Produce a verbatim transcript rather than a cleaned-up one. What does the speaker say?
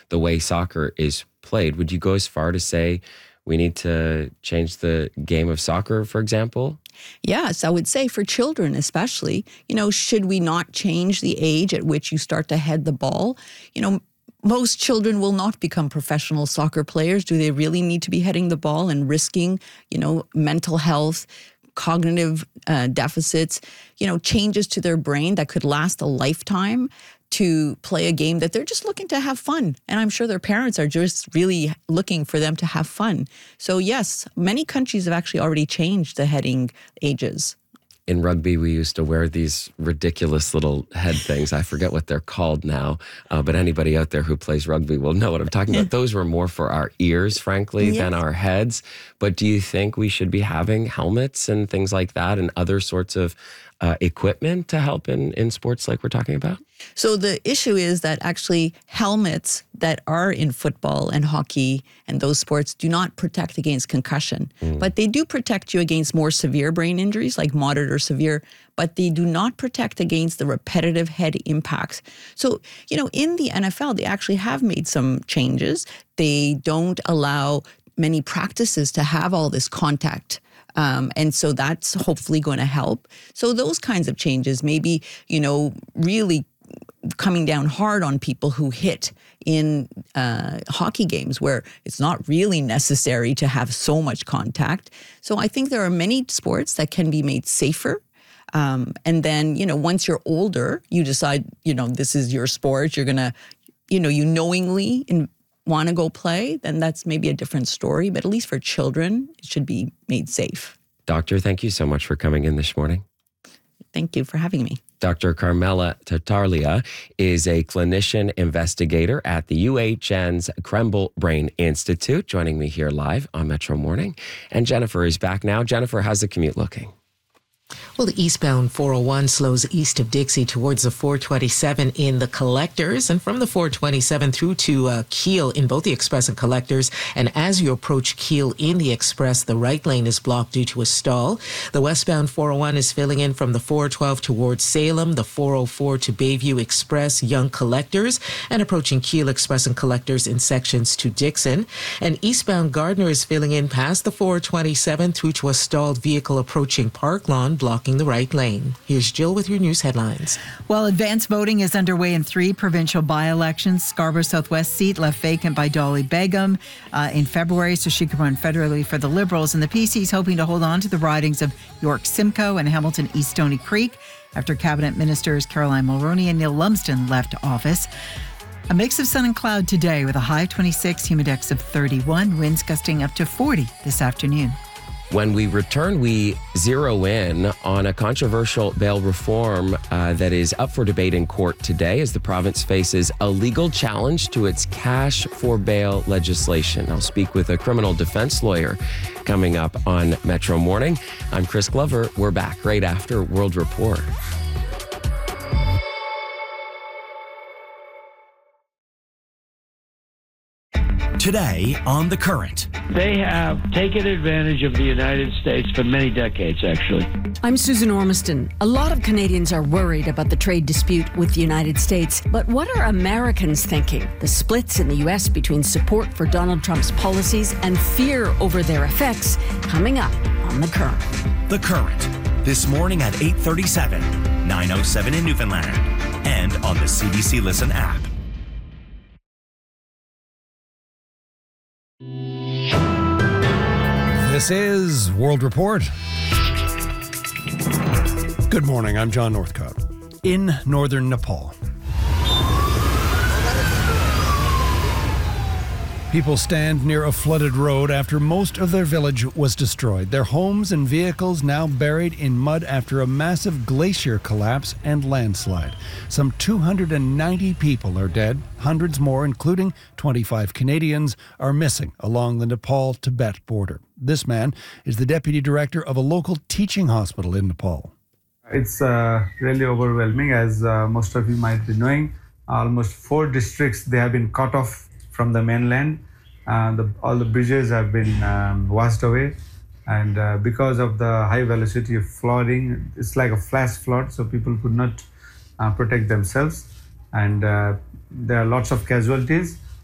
the way soccer is played. Would you go as far to say we need to change the game of soccer, for example? Yes, I would say for children especially, you know, should we not change the age at which you start to head the ball? You know, most children will not become professional soccer players. Do they really need to be heading the ball and risking, you know, mental health, cognitive uh, deficits, you know, changes to their brain that could last a lifetime to play a game that they're just looking to have fun? And I'm sure their parents are just really looking for them to have fun. So yes, many countries have actually already changed the heading ages. In rugby, we used to wear these ridiculous little head things. I forget what they're called now, uh, but anybody out there who plays rugby will know what I'm talking about. Those were more for our ears, frankly, Yes. than our heads. But do you think we should be having helmets and things like that and other sorts of uh, equipment to help in, in sports like we're talking about? So the issue is that actually helmets that are in football and hockey and those sports do not protect against concussion, mm. but they do protect you against more severe brain injuries like moderate or severe, but they do not protect against the repetitive head impacts. So, you know, in the N F L, they actually have made some changes. They don't allow many practices to have all this contact. Um, and so that's hopefully going to help. So those kinds of changes, maybe, you know, really coming down hard on people who hit in uh, hockey games where it's not really necessary to have so much contact. So I think there are many sports that can be made safer. Um, and then, you know, once you're older, you decide, you know, this is your sport, you're going to, you know, you knowingly in, want to go play, then that's maybe a different story. But at least for children, it should be made safe. Doctor, thank you so much for coming in this morning. Thank you for having me. Doctor Carmela Tartaglia is a clinician investigator at the U H N's Krembil Brain Institute, joining me here live on Metro Morning. And Jennifer is back now. Jennifer, how's the commute looking? Well, the eastbound four oh one slows east of Dixie towards the four twenty-seven in the collectors, and from the four twenty-seven through to uh, Keele in both the express and collectors. And as you approach Keele in the express, the right lane is blocked due to a stall. The westbound four oh one is filling in from the four twelve towards Salem, the four oh four to Bayview Express, Young Collectors, and approaching Keele Express and collectors in sections to Dixon. And eastbound Gardner is filling in past the four twenty-seven through to a stalled vehicle approaching Park Lawn, blocking the right lane. Here's Jill with your news headlines. Well, advanced voting is underway in three provincial by-elections. Scarborough Southwest seat left vacant by Dolly Begum uh, in February, so she could run federally for the Liberals. And the P C is hoping to hold on to the ridings of York Simcoe and Hamilton East Stony Creek after Cabinet Ministers Caroline Mulroney and Neil Lumsden left office. A mix of sun and cloud today with a high of twenty-six, humidex of thirty-one, winds gusting up to forty this afternoon. When we return, we zero in on a controversial bail reform uh, that is up for debate in court today as the province faces a legal challenge to its cash for bail legislation. I'll speak with a criminal defense lawyer coming up on Metro Morning. I'm Chris Glover. We're back right after World Report. Today on The Current. They have taken advantage of the United States for many decades, actually. I'm Susan Ormiston. A lot of Canadians are worried about the trade dispute with the United States. But what are Americans thinking? The splits in the U S between support for Donald Trump's policies and fear over their effects coming up on The Current. The Current. This morning at eight thirty-seven, nine oh seven in Newfoundland, and on the C B C Listen app. This is World Report. Good morning, I'm John Northcott. In northern Nepal, people stand near a flooded road after most of their village was destroyed. Their homes and vehicles now buried in mud after a massive glacier collapse and landslide. Some two hundred ninety people are dead. Hundreds more, including twenty-five Canadians, are missing along the Nepal-Tibet border. This man is the deputy director of a local teaching hospital in Nepal. It's uh, really overwhelming, as uh, most of you might be knowing. Almost four districts, they have been cut off from the mainland. Uh, the, all the bridges have been um, washed away. And uh, because of the high velocity of flooding, it's like a flash flood, so people could not uh, protect themselves. And uh, there are lots of casualties.